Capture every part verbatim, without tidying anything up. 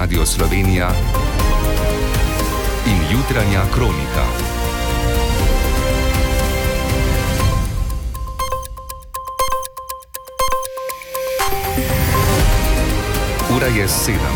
Radio Slovenija in jutranja kronika. Ura je sedem.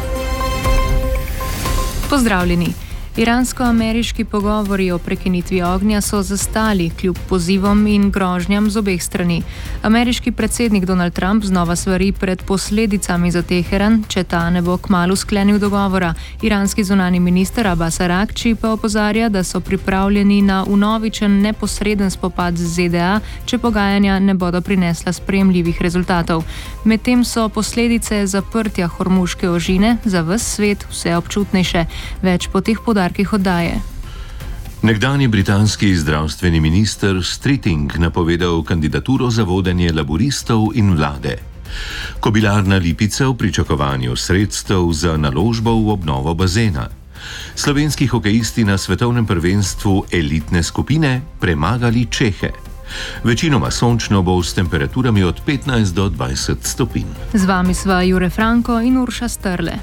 Pozdravljeni. Iransko-ameriški pogovori o prekinitvi ognja so zastali kljub pozivom in grožnjam z obeh strani. Ameriški predsednik Donald Trump znova svari pred posledicami za Teheran, če ta ne bo kmalu sklenil dogovora. Iranski zunani minister Abbas Araghči pa opozarja, da so pripravljeni na vnovičen neposreden spopad z Z D A, če pogajanja ne bodo prinesla sprejemljivih rezultatov. Medtem so posledice zaprtja Hormuške ožine za ves svet vse občutnejše. Več po teh podatkih oddaje. Nekdanji britanski zdravstveni minister Streeting napovedal kandidaturo za vodenje laboristov in vlade. Kobilarna Lipica v pričakovanju sredstev za naložbo v obnovo bazena. Slovenski hokejisti na svetovnem prvenstvu elitne skupine premagali Čehe. Večinoma sončno bo s temperaturami od petnajst do dvajset stopinj. Z vami sva Jure Franko in Urša Strle.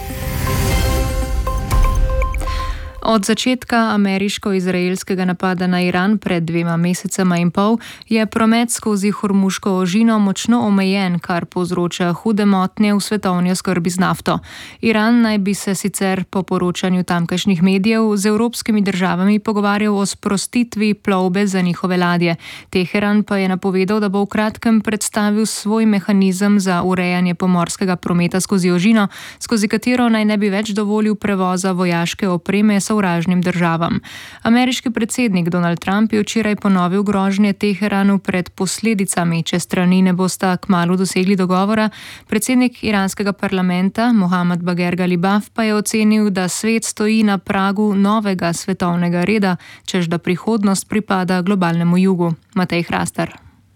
Od začetka ameriško-izraelskega napada na Iran pred dvema mesecema in pol je promet skozi Hormuško ožino močno omejen, kar povzroča hude motnje v svetovni oskrbi z nafto. Iran naj bi se sicer po poročanju tamkajšnjih medijev z evropskimi državami pogovarjal o sprostitvi plovbe za njihove ladje. Teheran pa je napovedal, da bo v kratkem predstavil svoj mehanizem za urejanje pomorskega prometa skozi ožino, skozi katero naj ne bi več dovolil prevoza vojaške opreme sovražnim državam. Ameriški predsednik Donald Trump je včeraj ponovil grožnje Teheranu pred posledicami, če strani ne bosta kmalu dosegli dogovora. Predsednik iranskega parlamenta Mohammad Bagher Ghalibaf pa je ocenil, da svet stoji na pragu novega svetovnega reda, čež da prihodnost pripada globalnemu jugu. Matej Hrastar.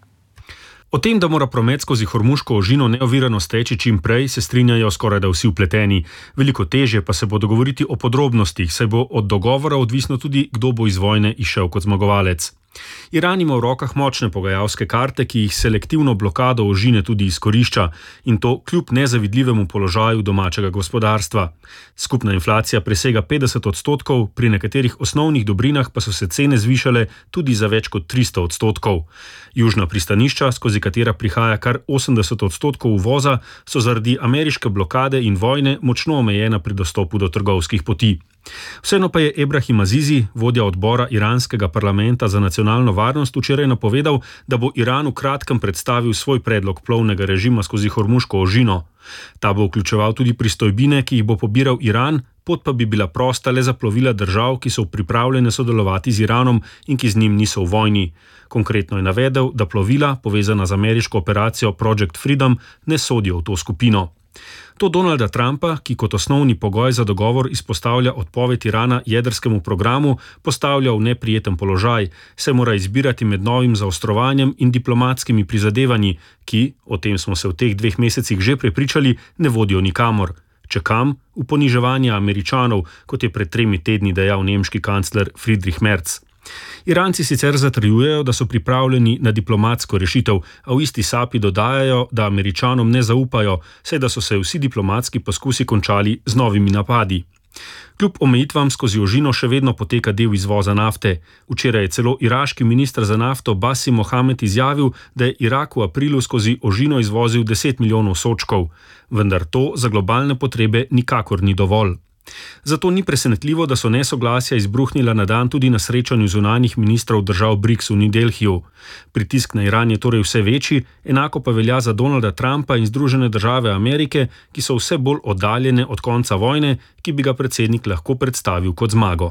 O tem, da mora promet skozi Hormuško ožino neovirano steči čim prej, se strinjajo skoraj da vsi vpleteni. Veliko težje pa se bo dogovoriti o podrobnostih, saj bo od dogovora odvisno tudi, kdo bo iz vojne izšel kot zmagovalec. Iran ima v rokah močne pogajalske karte, ki jih selektivno blokado ožine tudi izkorišča, in to kljub nezavidljivemu položaju domačega gospodarstva. Skupna inflacija presega petdeset odstotkov, pri nekaterih osnovnih dobrinah pa so se cene zvišale tudi za več kot tristo odstotkov. Južna pristanišča, skozi katera prihaja kar osemdeset odstotkov uvoza, so zaradi ameriške blokade in vojne močno omejena pri dostopu do trgovskih poti. Vseeno pa je Ebrahim Azizi, vodja odbora iranskega parlamenta za nacionalno varnost, včeraj napovedal, da bo Iran v kratkem predstavil svoj predlog plovnega režima skozi Hormuško ožino. Ta bo vključeval tudi pristojbine, ki jih bo pobiral Iran, pot pa bi bila prosta le za plovila držav, ki so pripravljene sodelovati z Iranom in ki z njim niso v vojni. Konkretno je navedel, da plovila, povezana z ameriško operacijo Project Freedom, ne sodijo v to skupino. To Donalda Trumpa, ki kot osnovni pogoj za dogovor izpostavlja odpoved Irana jedrskemu programu, postavlja v neprijeten položaj, saj mora izbirati med novim zaostrovanjem in diplomatskimi prizadevanji, ki, o tem smo se v teh dveh mesecih že prepričali, ne vodijo nikamor. Če kam? V poniževanje Američanov, kot je pred tremi tedni dejal nemški kancler Friedrich Merz. Iranci sicer zatrjujejo, da so pripravljeni na diplomatsko rešitev, a v isti sapi dodajajo, da Američanom ne zaupajo, saj da so se vsi diplomatski poskusi končali z novimi napadi. Kljub omejitvam skozi ožino še vedno poteka del izvoza nafte. Včeraj je celo iraški minister za nafto Basim Mohamed izjavil, da je Irak v aprilu skozi ožino izvozil deset milijonov sodčkov. Vendar to za globalne potrebe nikakor ni dovolj. Zato ni presenetljivo, da so nesoglasja izbruhnila na dan tudi na srečanju zunanjih ministrov držav BRICS v New Delhiju. Pritisk na Iran je torej vse večji, enako pa velja za Donalda Trumpa in Združene države Amerike, ki so vse bolj oddaljene od konca vojne, ki bi ga predsednik lahko predstavil kot zmago.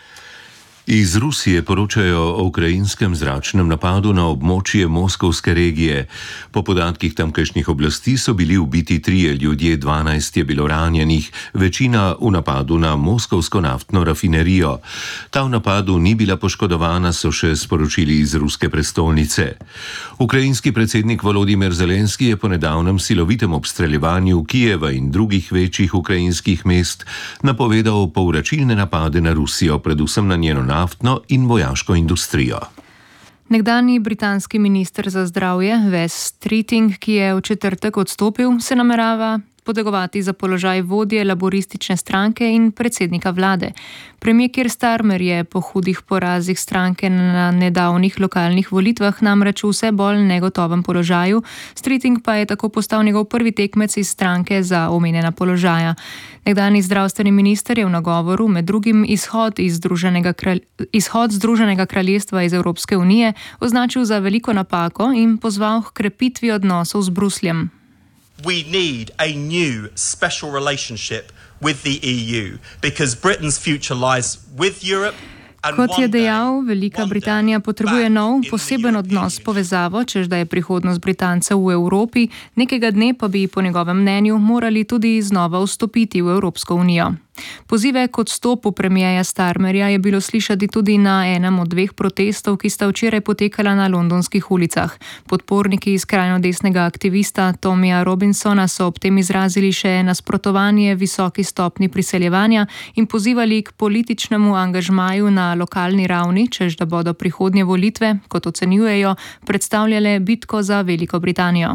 Iz Rusije poročajo o ukrajinskem zračnem napadu na območje moskovske regije. Po podatkih tamkajšnjih oblasti so bili ubiti trije ljudje, dvanajst je bilo ranjenih, večina v napadu na moskovsko naftno rafinerijo. Ta v napadu ni bila poškodovana, so še sporočili iz ruske prestolnice. Ukrajinski predsednik Volodimir Zelenski je po nedavnem silovitem obstreljevanju Kijeva in drugih večjih ukrajinskih mest napovedal povračilne napade na Rusijo, predvsem na njeno naftno in vojaško industrijo. Nekdanji britanski minister za zdravje Wes Streeting, ki je v četrtek odstopil, se namerava potegovati za položaj vodje laboristične stranke in predsednika vlade. Premier Keir Starmer je po hudih porazih stranke na nedavnih lokalnih volitvah namreč v vse bolj negotovem položaju, Streeting pa je tako postal njegov prvi tekmec iz stranke za omenjena položaja. Nekdanji zdravstveni minister je v nagovoru med drugim izhod, iz Združenega, kralj... izhod Združenega kraljestva iz Evropske unije označil za veliko napako in pozval k krepitvi odnosov z Brusljem. We need a new special relationship with the E U because Britain's future lies with Europe. Kot je dejal, Velika Britanija potrebuje nov, poseben odnos, povezavo, čež da je prihodnost Britancev v Evropi, nekega dne pa bi po njegovem mnenju morali tudi znova vstopiti v Evropsko unijo. Pozive k odstopu premierja Starmerja je bilo slišati tudi na enem od dveh protestov, ki sta včeraj potekala na londonskih ulicah. Podporniki skrajno desnega aktivista Tomija Robinsona so ob tem izrazili še nasprotovanje visoki stopni priseljevanja in pozivali k političnemu angažmaju na lokalni ravni, čež da bodo prihodnje volitve, kot ocenjujejo, predstavljale bitko za Veliko Britanijo.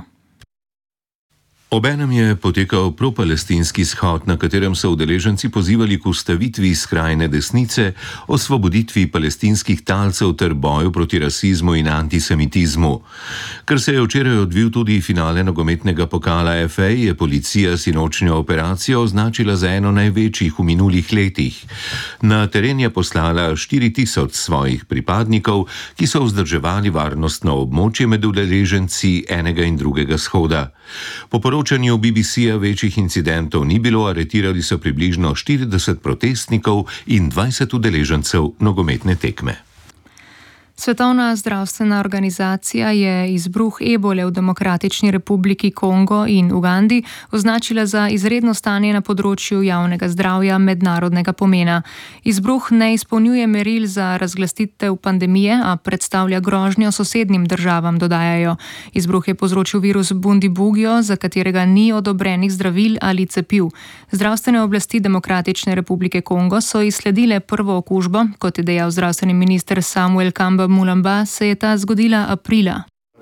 Obenem je potekal propalestinski shod, na katerem so udeleženci pozivali k ustavitvi skrajne desnice, osvoboditvi palestinskih talcev ter boju proti rasizmu in antisemitizmu. Ker se je včeraj odvil tudi finale nogometnega pokala F A, je policija sinočnjo operacijo označila za eno največjih v minulih letih. Na teren je poslala štiri tisoč svojih pripadnikov, ki so vzdrževali varnostno območje med udeleženci enega in drugega shoda. Po poročanju B B C-ja večjih incidentov ni bilo, aretirali so približno štirideset protestnikov in dvajset udeležencev nogometne tekme. Svetovna zdravstvena organizacija je izbruh ebole v Demokratični republiki Kongo in Ugandi označila za izredno stanje na področju javnega zdravja mednarodnega pomena. Izbruh ne izpolnjuje meril za razglasitev pandemije, a predstavlja grožnjo sosednjim državam, dodajajo. Izbruh je povzročil virus Bundibugyo, za katerega ni odobrenih zdravil ali cepiv. Zdravstvene oblasti Demokratične republike Kongo so izsledile prvo okužbo, kot je dejal zdravstveni minister Samuel Kamba Mulamba, se je ta zgodila aprila.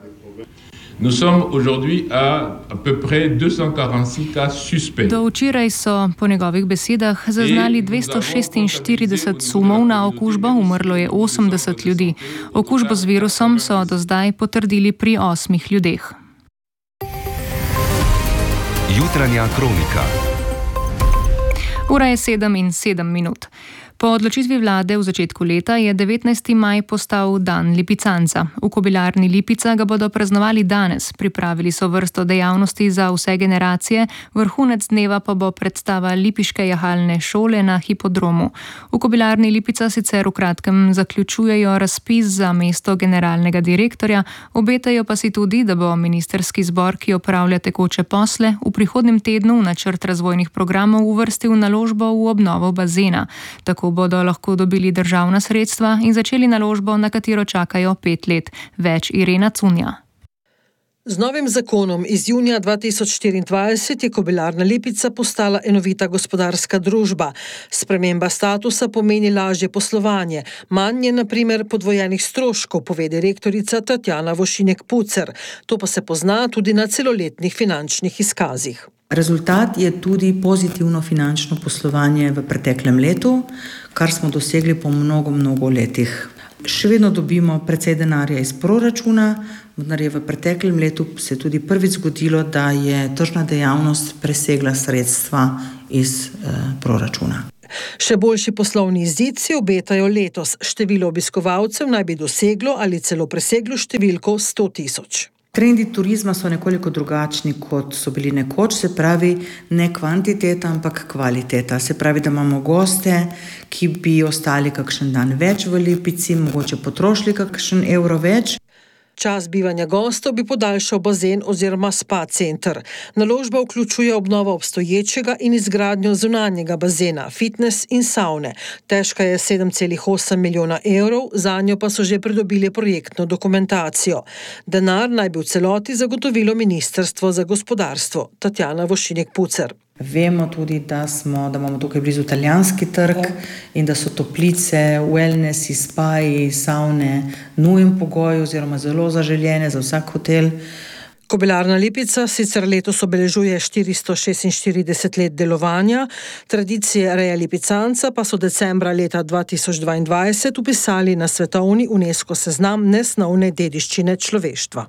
Do včeraj so, po njegovih besedah, zaznali dvesto šestinštirideset sumov na okužbo, umrlo je osemdeset ljudi. Okužbo z virusom so do zdaj potrdili pri osmih ljudeh. Jutranja kronika. Ura je sedem in sedem minut. Po odločitvi vlade v začetku leta je devetnajsti maj postal dan lipicanca. V kobilarni Lipica ga bodo praznovali danes. Pripravili so vrsto dejavnosti za vse generacije, vrhunec dneva pa bo predstava lipiške jahalne šole na hipodromu. V kobilarni Lipica sicer v kratkem zaključujejo razpis za mesto generalnega direktorja, obetajo pa si tudi, da bo ministerski zbor, ki opravlja tekoče posle, v prihodnjem tednu v načrt razvojnih programov uvrstil naložbo v obnovo bazena. Tako bodo lahko dobili državna sredstva in začeli naložbo, na katero čakajo pet let. Več Irena Cunja. Z novim zakonom iz junija dva tisoč štiriindvajset je kobilarna Lipica postala enovita gospodarska družba. Sprememba statusa pomeni lažje poslovanje, manj je na primer podvojenih stroškov, pove direktorica Tatjana Vošinek-Pucer. To pa se pozna tudi na celoletnih finančnih izkazih. Rezultat je tudi pozitivno finančno poslovanje v preteklem letu, kar smo dosegli po mnogo, mnogo letih. Še vedno dobimo precej denarja iz proračuna, vendar je v preteklem letu se tudi prvič zgodilo, da je tržna dejavnost presegla sredstva iz eh, proračuna. Še boljši poslovni izid si obetajo letos. Število obiskovalcev naj bi doseglo ali celo preseglo številko sto tisoč. Trendi turizma so nekoliko drugačni, kot so bili nekoč, se pravi ne kvantiteta, ampak kvaliteta. Se pravi, da imamo goste, ki bi ostali kakšen dan več v Lipici, mogoče potrošili kakšen evro več. Čas bivanja gostov bi podaljšal bazen oziroma spa center. Naložba vključuje obnovo obstoječega in izgradnjo zunanjega bazena, fitness in savne. Težka je sedem celih osem milijona evrov, zanjo pa so že pridobili projektno dokumentacijo. Denar naj bi v celoti zagotovilo Ministrstvo za gospodarstvo. Tatjana Vošinek-Pucer. Vemo tudi, da, smo, da imamo tukaj blizu italijanski trg in da so toplice, wellness, spaji, savne nujen pogoj oziroma zelo zaželjene za vsak hotel. Kobilarna Lipica sicer letos obeležuje štiristo šestinštirideset let delovanja, tradicije reje lipicanca pa so decembra leta dva tisoč dvaindvajset upisali na svetovni UNESCO seznam nesnovne dediščine človeštva.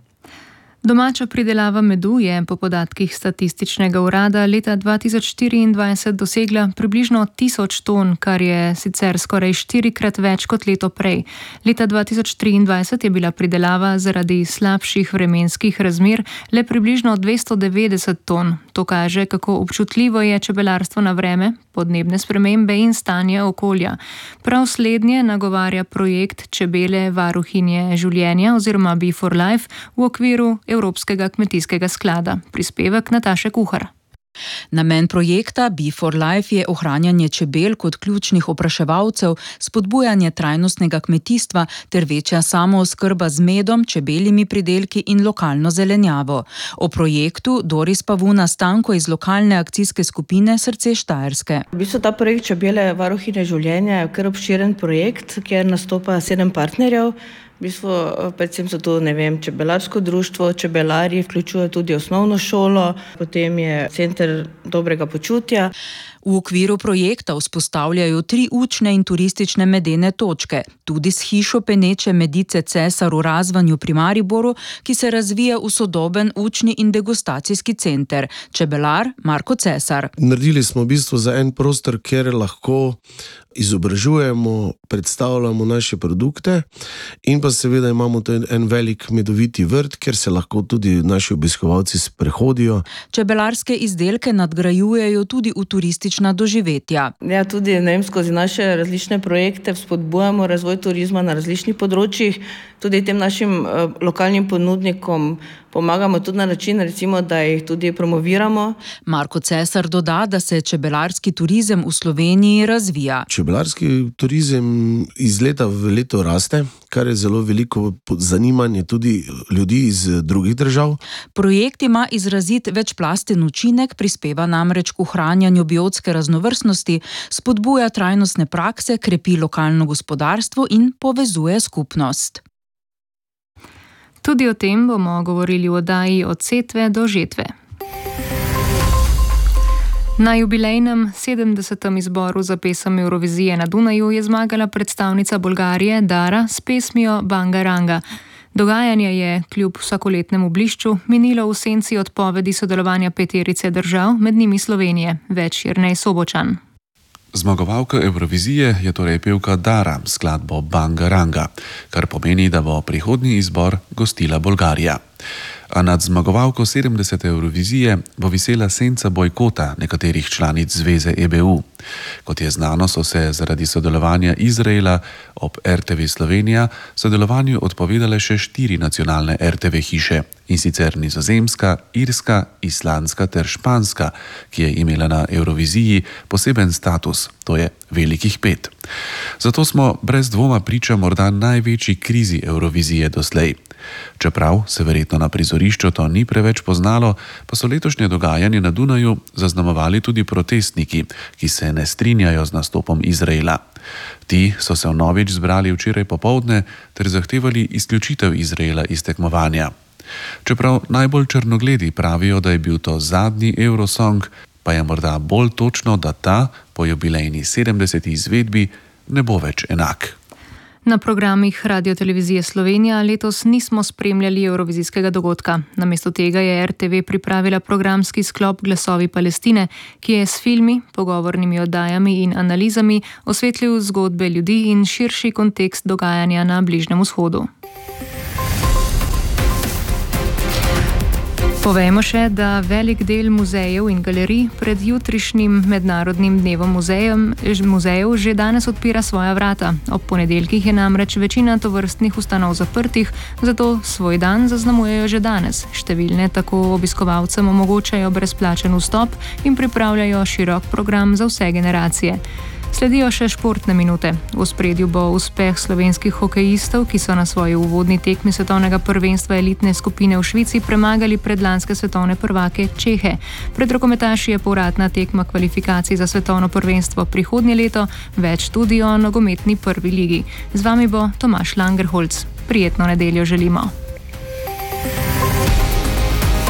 Domača pridelava medu je po podatkih Statističnega urada leta dva tisoč štiriindvajset dosegla približno tisoč ton, kar je sicer skoraj štirikrat več kot leto prej. Leta dva tisoč triindvajset je bila pridelava zaradi slabših vremenskih razmer le približno dvesto devetdeset ton. To kaže, kako občutljivo je čebelarstvo na vreme, podnebne spremembe in stanje okolja. Prav slednje nagovarja projekt Čebele varuhinje življenja oziroma Bee for Life v okviru Evropskega kmetijskega sklada. Prispevek Nataše Kuhar. Namen projekta Bee for Life je ohranjanje čebel kot ključnih opraševalcev, spodbujanje trajnostnega kmetijstva ter večja samooskrba z medom, čebeljimi pridelki in lokalno zelenjavo. O projektu Doris Pavuna Stanko iz lokalne akcijske skupine Srce Štajerske. V bistvu ta projekt Čebele varuhinje življenja je kar obširen projekt, kjer nastopa sedem partnerjev. V bistvu, predvsem so tu, ne vem, čebelarsko društvo, čebelari, vključuje tudi osnovno šolo, potem je center dobrega počutja. V okviru projekta vzpostavljajo tri učne in turistične medene točke, tudi s hišo peneče medice Cesar v Razvanju pri Mariboru, ki se razvija v sodoben učni in degustacijski center. Čebelar Marko Cesar. Naredili smo v bistvu za en prostor, kjer lahko izobražujemo, predstavljamo naše produkte in pa seveda imamo to en velik medoviti vrt, kjer se lahko tudi naši obiskovalci sprehodijo. Čebelarske izdelke nadgrajujejo tudi v turistična doživetja. Ja, tudi ne vem, skozi naše različne projekte vzpodbujamo razvoj turizma na različnih področjih, tudi tem našim uh, lokalnim ponudnikom pomagamo tudi na način, recimo, da jih tudi promoviramo. Marko Cesar doda, da se čebelarski turizem v Sloveniji razvija. Čebelarski turizem iz leta v leto raste, kar je zelo veliko zanimanje tudi ljudi iz drugih držav. Projekt ima izrazit večplasten učinek, prispeva namreč k ohranjanju biotske raznovrstnosti, spodbuja trajnostne prakse, krepi lokalno gospodarstvo in povezuje skupnost. Tudi o tem bomo govorili v oddaji Od setve do žetve. Na jubilejnem sedemdesetem izboru za pesem Evrovizije na Dunaju je zmagala predstavnica Bolgarije Dara s pesmijo Banga Ranga. Dogajanje je kljub vsakoletnemu blišču minilo v senci odpovedi sodelovanja peterice držav, med njimi Slovenije. Več Jernej Sobočan. Zmagovalka Evrovizije je torej pevka Dara s skladbo Banga Ranga, kar pomeni, da bo prihodnji izbor gostila Bolgarija. A nad zmagovalko sedemdesete Evrovizije bo visela senca bojkota nekaterih članic zveze E B U. Kot je znano, so se zaradi sodelovanja Izraela ob R T V Slovenija sodelovanju odpovedale še štiri nacionalne R T V hiše, in sicer Nizozemska, Irska, Islandska ter Španska, ki je imela na Evroviziji poseben status, to je velikih pet. Zato smo brez dvoma priča morda največji krizi Evrovizije doslej. Čeprav se verjetno na prizorišču to ni preveč poznalo, pa so letošnje dogajanje na Dunaju zaznamovali tudi protestniki, ki se ne strinjajo z nastopom Izraela. Ti so se vnovič zbrali včeraj popoldne ter zahtevali izključitev Izraela iz tekmovanja. Čeprav najbolj črnogledi pravijo, da je bil to zadnji Eurosong, pa je morda bolj točno, da ta po jubilejni sedemdeseti izvedbi ne bo več enak. Na programih Radiotelevizije Slovenija letos nismo spremljali evrovizijskega dogodka. Namesto tega je R T V pripravila programski sklop Glasovi Palestine, ki je s filmi, pogovornimi oddajami in analizami osvetlil zgodbe ljudi in širši kontekst dogajanja na Bližnjem vzhodu. Povejmo še, da velik del muzejev in galerij pred jutrišnjim mednarodnim dnevom muzejem, muzejev že danes odpira svoja vrata. Ob ponedeljkih je namreč večina tovrstnih ustanov zaprtih, zato svoj dan zaznamujejo že danes. Številne tako obiskovalcem omogočajo brezplačen vstop in pripravljajo širok program za vse generacije. Sledijo še športne minute. V ospredju bo uspeh slovenskih hokejistov, ki so na svoji uvodni tekmi svetovnega prvenstva elitne skupine v Švici premagali predlanske svetovne prvake Čehe. Pred rokometaši je povratna tekma kvalifikacij za svetovno prvenstvo prihodnje leto, več tudi o nogometni prvi ligi. Z vami bo Tomaž Langerholc. Prijetno nedeljo želimo.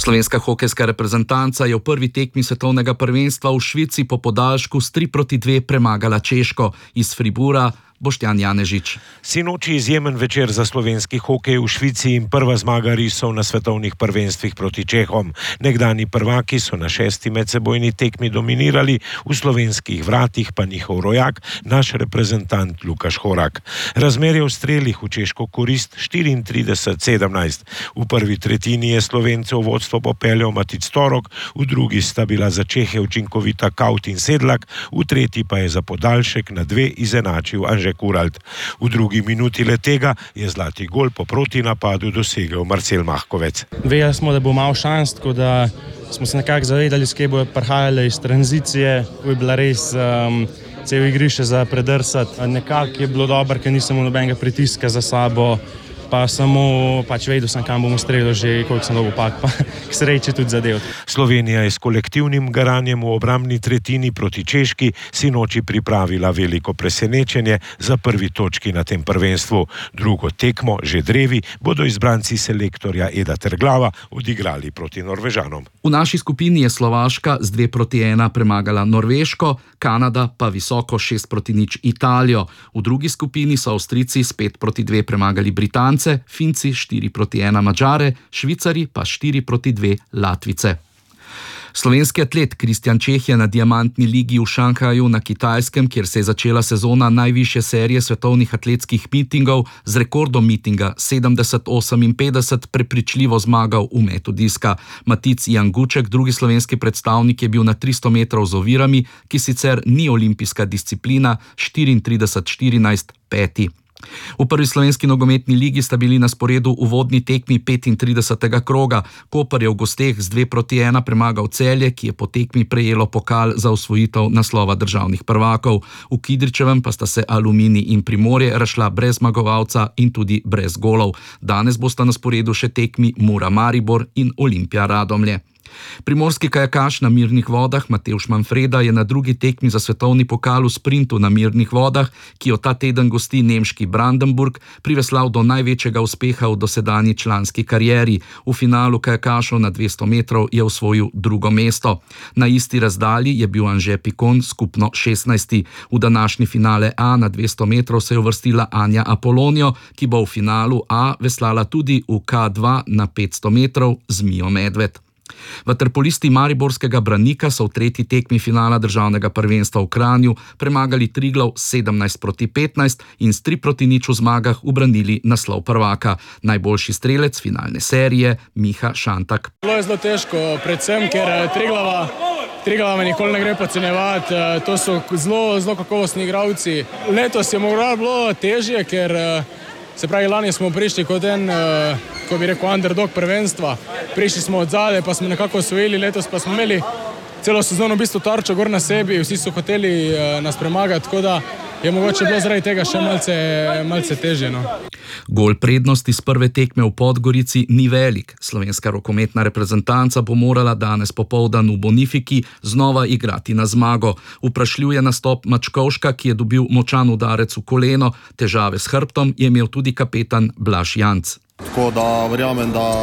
Slovenska hokejska reprezentanca je v prvi tekmi svetovnega prvenstva v Švici po podaljšku s tri proti dve premagala Češko. Iz Fribura Boštjan Janežič. Sinoči izjemen večer za slovenski hokej v Švici in prva zmaga risov na svetovnih prvenstvih proti Čehom. Nekdani prvaki so na šesti medsebojni tekmi dominirali, v slovenskih vratih pa njihov rojak, naš reprezentant Lukaš Horak. Razmerje v strelih v češko korist štiriintrideset sedemnajst. V prvi tretjini je Slovencev vodstvo popeljal Matic Torok, v drugi sta bila za Čehe učinkovita Kaut in Sedlak, v tretji pa je za podaljšek na dve izenačil Anže Kuralt. V drugi minuti le tega je zlati gol po protinapadu dosegel Marcel Mahkovec. Vedeli smo, da bo malo šans, tako da smo se nekako zavedali, s kje bojo prihajali iz tranzicije. To je bila res um, cel igrišče za predrsati. Nekako je bilo dobro, ker nisem imel nobenega pritiska za sabo, pa samo pač vedel sem, kam bom ustrelil že, koliko sem dolgo pak, pa k sreči tudi zadev. Slovenija je s kolektivnim garanjem v obrambni tretjini proti Češki sinoči pripravila veliko presenečenje za prvi točki na tem prvenstvu. Drugo tekmo, že drevi, bodo izbranci selektorja Eda Terglava odigrali proti Norvežanom. V naši skupini je Slovaška z dve proti ena premagala Norveško, Kanada pa visoko šest proti nič Italijo. V drugi skupini so Avstrijci s pet proti dve premagali Britance, Finci štiri proti ena Mađare, Švicari pa štiri proti dve Latvice. Slovenski atlet Kristjan Čeh je na diamantni ligi v Šanghaju na Kitajskem, kjer se je začela sezona najvišje serije svetovnih atletskih mitingov, z rekordom mitinga sedemdeset oseminpetdeset prepričljivo zmagal v metu diska. Matic Janguček, drugi slovenski predstavnik, je bil na tristo metrov z ovirami, ki sicer ni olimpijska disciplina, štiriintrideset štirinajst peti. V prvi slovenski nogometni ligi sta bili na sporedu uvodni tekmi petintridesetega kroga. Koper je v gosteh z dve proti ena premagal Celje, ki je po tekmi prejelo pokal za osvojitev naslova državnih prvakov. V Kidričevem pa sta se Aluminij in Primorje razšla brez zmagovalca in tudi brez golov. Danes bosta na sporedu še tekmi Mura Maribor in Olimpija Radomlje. Primorski kajakaš na mirnih vodah Matevž Manfreda je na drugi tekmi za svetovni pokal v sprintu na mirnih vodah, ki jo ta teden gosti nemški Brandenburg, priveslal do največjega uspeha v dosedanji članski karieri. V finalu kajakašov na dvesto metrov je osvojil drugo mesto. Na isti razdalji je bil Anže Pikon skupno šestnajsti. V današnji finale A na dvesto metrov se je uvrstila Anja Apolonio, ki bo v finalu A veslala tudi v K dva na petsto metrov z Mijo Medved. Vaterpolisti mariborskega Branika so v tretji tekmi finala državnega prvenstva v Kranju premagali Triglav sedemnajst proti petnajst in s tri proti nič v zmagah ubranili naslov prvaka. Najboljši strelec finalne serije Miha Šantak. Bilo je zelo težko, predvsem ker Triglava, Triglava me nikoli ne gre podcenjevati, to so zelo, zelo kakovostni igralci. Letos je morda bilo težje, ker se pravi, lani smo prišli kot en, ko bi rekel, underdog prvenstva. Prišli smo od zadaj, pa smo nekako osvojili, letos pa smo imeli celo sezono v bistvu tarčo gor na sebi, vsi so hoteli nas premagati, tako da je mogoče bilo zaradi tega še malce, malce težje. No. Gol prednosti z prve tekme v Podgorici ni velik. Slovenska rokometna reprezentanca bo morala danes popoldan v Bonifiki znova igrati na zmago. Vprašljiv je nastop Mačkovška, ki je dobil močan udarec v koleno, težave s hrbtom je imel tudi kapetan Blaž Janc. Tako da verjamem, da,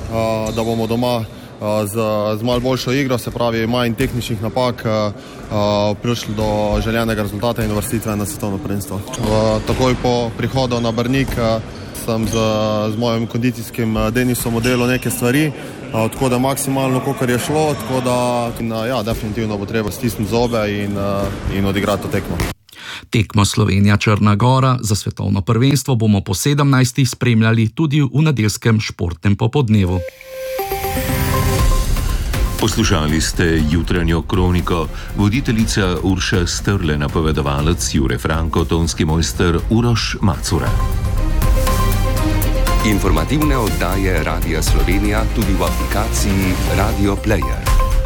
da bomo doma z, z malo boljšo igro, se pravi manj tehničnih napak, prišli do željenega rezultata in uvrstitve na svetovno prvenstvo. Takoj po prihodu na Brnik sem z, z mojim kondicijskim Denisom oddelal neke stvari, tako da maksimalno, kolikor je šlo, tako da ja, definitivno bo treba stisniti zobe in, in odigrati to tekmo. Tekmo Slovenija-Črna Gora za svetovno prvenstvo bomo po sedemnajstih spremljali tudi v nedeljskem športnem popodnevu. Poslušali ste jutranjo kroniko, voditeljica Urša Strle, napovedovalec Jure Franko, tonski mojster Uroš Macura. Informativne oddaje Radia Slovenija tudi v aplikaciji Radio Player.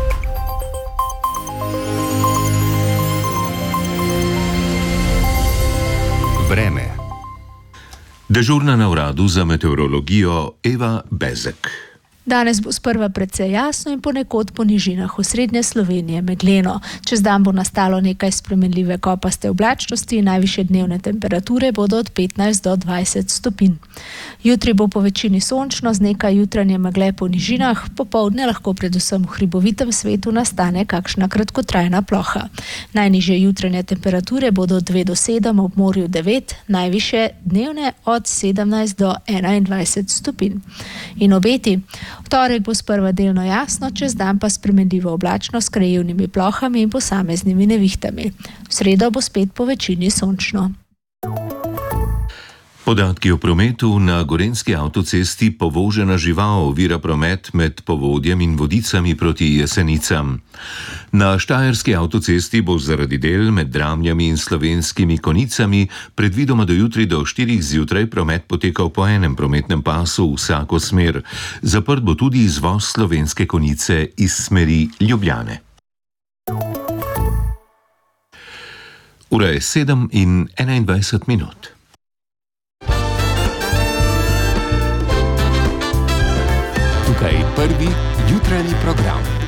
Vreme. Dežurna na uradu za meteorologijo Eva Bezek. Danes bo sprva precej jasno in ponekod po nižinah osrednje Slovenije megleno. Čez dan bo nastalo nekaj spremenljive kopaste oblačnosti, najvišje dnevne temperature bodo od petnajst do dvajset stopinj. Jutri bo po večini sončno z nekaj jutranje megle po nižinah, popoldne lahko predvsem v hribovitem svetu nastane kakšna kratkotrajna ploha. Najnižje jutranje temperature bodo od dve do sedem, ob morju devet, najvišje dnevne od sedemnajst do enaindvajset stopinj. In obeti. V torek bo sprva delno jasno, čez dan pa spremenljivo oblačno s krajevnimi plohami in posameznimi nevihtami. V sredo bo spet po večini sončno. Podatki o prometu na gorenjski avtocesti Povožena žival ovira promet med Povodjem in Vodicami proti Jesenicam. Na štajerski avtocesti bo zaradi del med Dramljami in Slovenskimi Konicami predvidoma do jutri do štirih zjutraj promet potekal po enem prometnem pasu v vsako smer. Zaprt bo tudi izvoz Slovenske Konice iz smeri Ljubljane. Ura je sedem in enaindvajset minut. Tukaj prvi jutranji program.